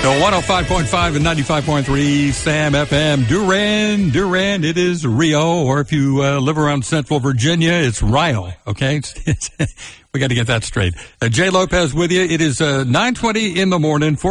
So 105.5 and 95.3 Sam FM. Durand, it is Rio. Or if you live around Central Virginia, it's Rio. Okay? We got to get that straight. Jay Lopez with you. It is 9:20 in the morning.